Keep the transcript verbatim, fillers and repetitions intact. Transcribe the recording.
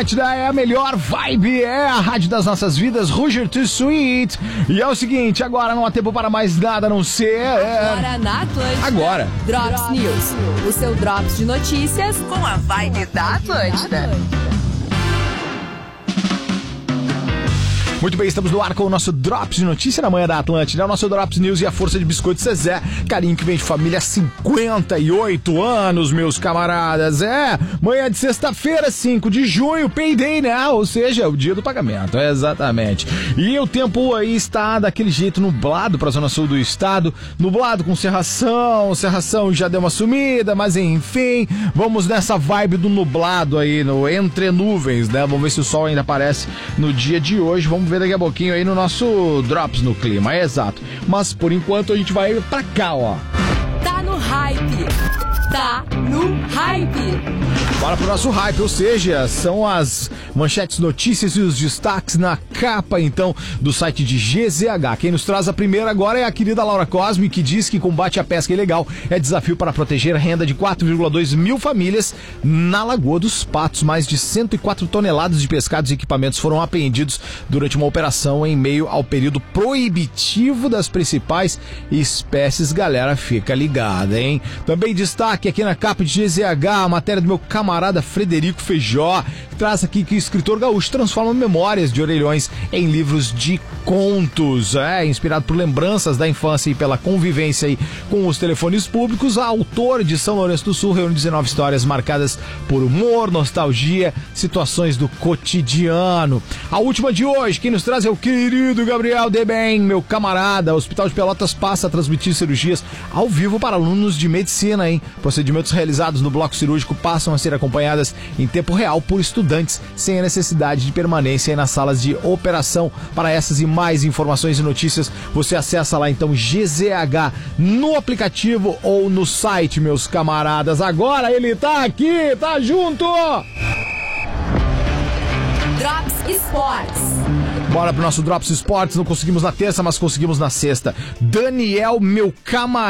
Atlântida é a melhor vibe, é a rádio das nossas vidas, Roger Too Sweet. E é o seguinte, agora não há tempo para mais nada a não ser... É... Agora na Atlântida. Agora. Drops, Drops News, o seu Drops de notícias com a vibe da Atlântida. Muito bem, estamos no ar com o nosso Drops de Notícia na manhã da Atlântida. É o nosso Drops News e a força de biscoito Zezé. Carinho que vem de família há cinquenta e oito anos, meus camaradas. É, manhã de sexta-feira, cinco de junho, payday, né? Ou seja, o dia do pagamento, é exatamente. E o tempo aí está daquele jeito nublado para a zona sul do estado. Nublado com cerração, cerração já deu uma sumida, mas enfim, vamos nessa vibe do nublado aí, no entre nuvens, né? Vamos ver se o sol ainda aparece no dia de hoje. Vamos ver daqui a pouquinho aí no nosso Drops no Clima, é exato. Mas por enquanto a gente vai pra cá, ó. Tá no hype. Tá no hype. Bora pro nosso hype, ou seja, são as manchetes, notícias e os destaques na capa, então, do site de G Z H. Quem nos traz a primeira agora é a querida Laura Cosme, que diz que combate à pesca ilegal é desafio para proteger a renda de quatro vírgula dois mil famílias na Lagoa dos Patos. Mais de cento e quatro toneladas de pescados e equipamentos foram apreendidos durante uma operação em meio ao período proibitivo das principais espécies. Galera, fica ligada, hein? Também destaque aqui na capa de G Z H, a matéria do meu camarada Frederico Feijó, que traz aqui que o escritor gaúcho transforma memórias de orelhões em livros de contos. É, inspirado por lembranças da infância e pela convivência aí com os telefones públicos, a autor de São Lourenço do Sul reúne dezenove histórias marcadas por humor, nostalgia, situações do cotidiano. A última de hoje, quem nos traz é o querido Gabriel Deben, meu camarada. O Hospital de Pelotas passa a transmitir cirurgias ao vivo para alunos de medicina, hein? Procedimentos realizados no bloco cirúrgico passam a ser acompanhadas em tempo real por estudantes, sem a necessidade de permanência nas salas de operação. Para essas e mais informações e notícias, você acessa lá então G Z H no aplicativo ou no site, meus camaradas. Agora ele tá aqui, tá junto! Drops Sports. Bora pro nosso Drops Sports. Não conseguimos na terça, mas conseguimos na sexta. Daniel, meu camarada.